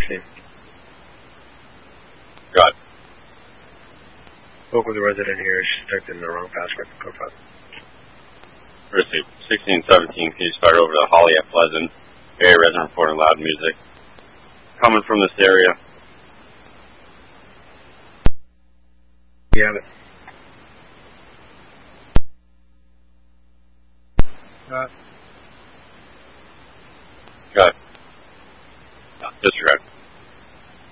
16. Got it. Spoke with the resident here. She's typed in the wrong password. Go for it. Receive 1617. Can you start over to Holly at Pleasant? Area resident reporting loud music coming from this area. You have it. Got it.